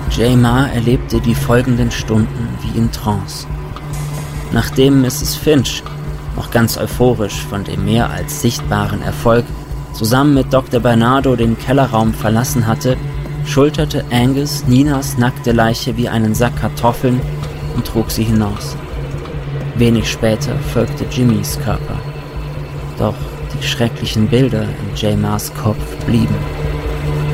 J. Ma erlebte die folgenden Stunden wie in Trance. Nachdem Mrs. Finch, noch ganz euphorisch von dem mehr als sichtbaren Erfolg, zusammen mit Dr. Bernardo den Kellerraum verlassen hatte, schulterte Angus Ninas nackte Leiche wie einen Sack Kartoffeln und trug sie hinaus. Wenig später folgte Jimmys Körper. Doch die schrecklichen Bilder in J. Ma's Kopf blieben.